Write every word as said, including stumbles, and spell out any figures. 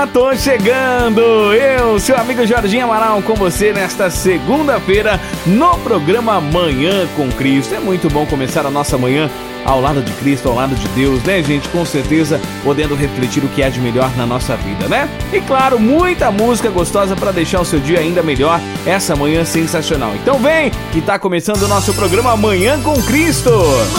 Tô chegando, eu, seu amigo Jorginho Amaral, com você nesta segunda-feira no programa Manhã com Cristo. É muito bom começar a nossa manhã ao lado de Cristo, ao lado de Deus, né, gente? Com certeza, podendo refletir o que há de melhor na nossa vida, né? E claro, muita música gostosa para deixar o seu dia ainda melhor, essa manhã sensacional. Então vem, que tá começando o nosso programa Manhã com Cristo.